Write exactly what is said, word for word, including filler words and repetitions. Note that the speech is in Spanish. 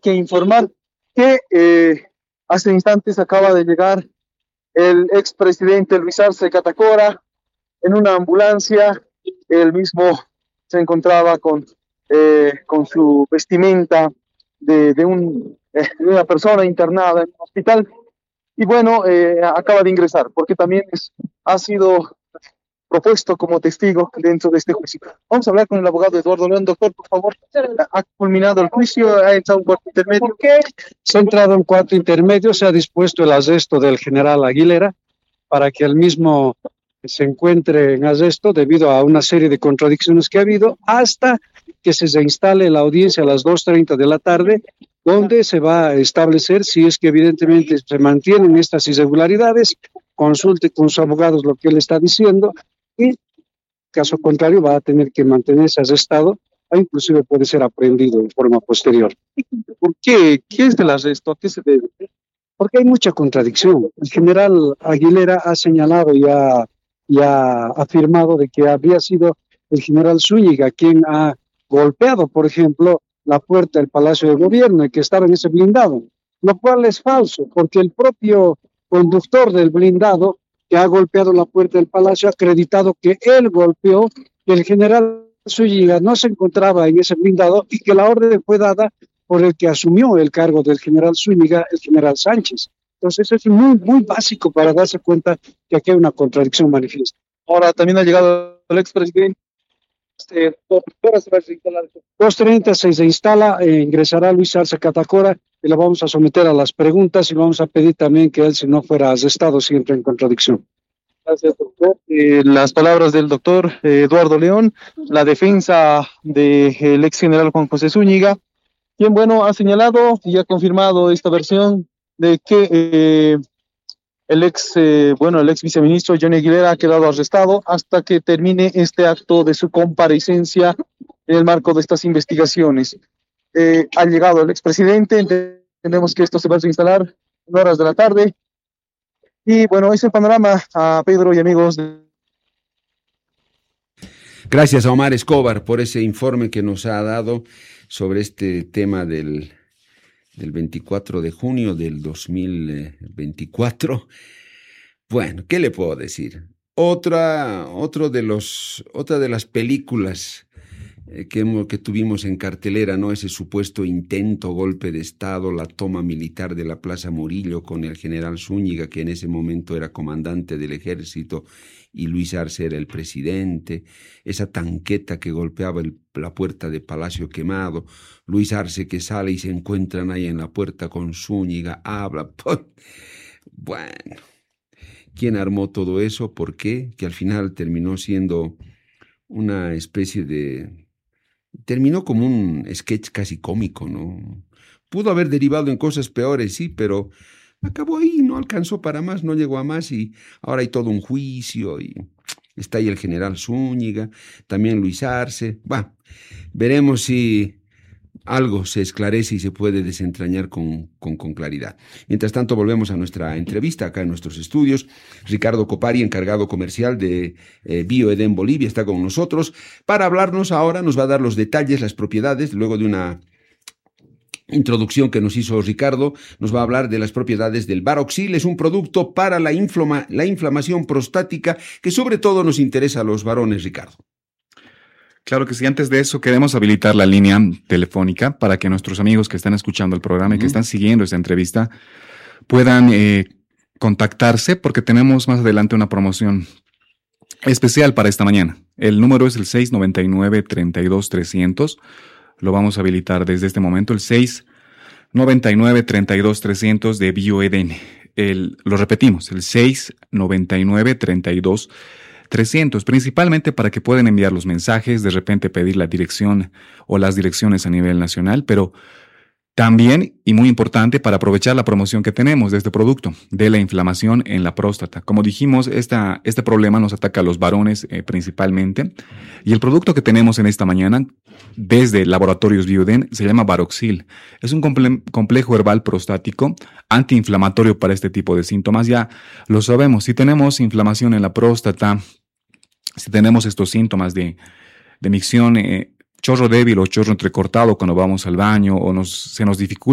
que informar que eh, hace instantes acaba de llegar el expresidente Luis Arce Catacora en una ambulancia. Él mismo se encontraba con, eh, con su vestimenta de, de, un, eh, de una persona internada en un hospital. Y bueno, eh, acaba de ingresar, porque también es, ha sido propuesto como testigo dentro de este juicio. Vamos a hablar con el abogado Eduardo León. Doctor, por favor, ¿ha culminado el juicio? ¿Ha entrado un cuarto intermedio? ¿Por qué? Se ha entrado un cuarto intermedio, se ha dispuesto el arresto del general Aguilera para que él mismo se encuentre en arresto debido a una serie de contradicciones que ha habido, hasta que se reinstale la audiencia a las dos treinta de la tarde, donde se va a establecer si es que evidentemente se mantienen estas irregularidades, consulte con sus abogados lo que él está diciendo, y caso contrario va a tener que mantenerse arrestado o inclusive puede ser aprehendido en forma posterior. ¿Por qué? ¿Qué es el arresto? ¿A qué se debe? Porque hay mucha contradicción. El general Aguilera ha señalado y ha, y ha afirmado de que había sido el general Zúñiga quien ha golpeado, por ejemplo, la puerta del Palacio de Gobierno y que estaba en ese blindado, lo cual es falso, porque el propio conductor del blindado que ha golpeado la puerta del Palacio ha acreditado que él golpeó, que el general Zúñiga no se encontraba en ese blindado y que la orden fue dada por el que asumió el cargo del general Zúñiga, el general Sánchez. Entonces es muy, muy básico para darse cuenta que aquí hay una contradicción manifiesta. Ahora también ha llegado el expresidente. Este, ¿Por qué hora se va a instalar? dos treinta se instala, eh, ingresará Luis Arce Catacora y le vamos a someter a las preguntas y vamos a pedir también que él, si no fuera arrestado, si entra en contradicción. Gracias, doctor. Eh, las palabras del doctor eh, Eduardo León, la defensa del ex general Juan José Zúñiga, quien, bueno, ha señalado y ha confirmado esta versión de que eh, el ex, eh, bueno, el ex viceministro Johnny Aguilera ha quedado arrestado hasta que termine este acto de su comparecencia en el marco de estas investigaciones. Eh, ha llegado el expresidente, entendemos que esto se va a instalar en horas de la tarde. Y bueno, ese es el panorama, a Pedro y amigos. Gracias a Omar Escobar por ese informe que nos ha dado sobre este tema del, del veinticuatro de junio del dos mil veinticuatro. Bueno, ¿qué le puedo decir? Otra, otro de los, otra de las películas eh, que, hemos, que tuvimos en cartelera, ¿no? Ese supuesto intento, golpe de Estado, la toma militar de la Plaza Murillo con el general Zúñiga, que en ese momento era comandante del ejército, y Luis Arce era el presidente, esa tanqueta que golpeaba el, la puerta de Palacio Quemado, Luis Arce que sale y se encuentran ahí en la puerta con Zúñiga, habla, ¡pum! Bueno, ¿quién armó todo eso? ¿Por qué? Que al final terminó siendo una especie de... terminó como un sketch casi cómico, ¿no? Pudo haber derivado en cosas peores, sí, pero acabó ahí, no alcanzó para más, no llegó a más y ahora hay todo un juicio y está ahí el general Zúñiga, también Luis Arce. Bah, veremos si algo se esclarece y se puede desentrañar con, con, con claridad. Mientras tanto, volvemos a nuestra entrevista acá en nuestros estudios. Ricardo Copari, encargado comercial de eh, Bioeden Bolivia, está con nosotros para hablarnos ahora, nos va a dar los detalles, las propiedades, luego de una introducción que nos hizo Ricardo, nos va a hablar de las propiedades del Baroxil. Es un producto para la, inflama, la inflamación prostática que sobre todo nos interesa a los varones, Ricardo. Claro que sí. Antes de eso, queremos habilitar la línea telefónica para que nuestros amigos que están escuchando el programa y que están siguiendo esta entrevista puedan eh, contactarse, porque tenemos más adelante una promoción especial para esta mañana. El número es el seis noventa y nueve, treinta y dos, trescientos. Lo vamos a habilitar desde este momento, el seis noventa y nueve, treinta y dos, trescientos de Bioeden. El, lo repetimos, el seis noventa y nueve, treinta y dos, trescientos, principalmente para que puedan enviar los mensajes, de repente pedir la dirección o las direcciones a nivel nacional, pero también, y muy importante, para aprovechar la promoción que tenemos de este producto, de la inflamación en la próstata. Como dijimos, esta, este problema nos ataca a los varones eh, principalmente, y el producto que tenemos en esta mañana, desde Laboratorios Bioeden, se llama Baroxil. Es un comple- complejo herbal prostático antiinflamatorio para este tipo de síntomas. Ya lo sabemos, si tenemos inflamación en la próstata, si tenemos estos síntomas de, de micción, eh, chorro débil o chorro entrecortado cuando vamos al baño o nos, se nos dificulta